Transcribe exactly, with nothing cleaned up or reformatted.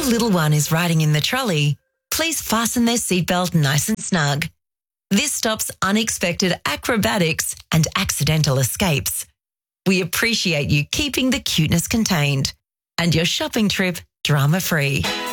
little one is riding in the trolley, please fasten their seatbelt nice and snug. This stops unexpected acrobatics and accidental escapes. We appreciate you keeping the cuteness contained and your shopping trip drama-free.